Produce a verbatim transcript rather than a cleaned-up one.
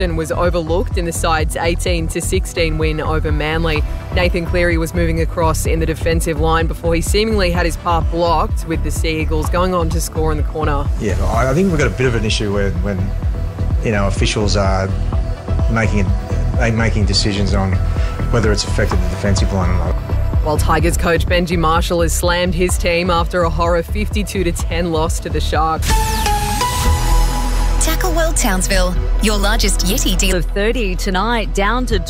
was overlooked in the side's eighteen to sixteen win over Manly. Nathan Cleary was moving across in the defensive line before he seemingly had his path blocked, with the Sea Eagles going on to score in the corner. Yeah, I think we've got a bit of an issue where, when you know officials are making making decisions on whether it's affected the defensive line or not. While Tigers coach Benji Marshall has slammed his team after a horror fifty-two to ten loss to the Sharks. Tackle World Townsville, your largest Yeti deal of thirty tonight, down to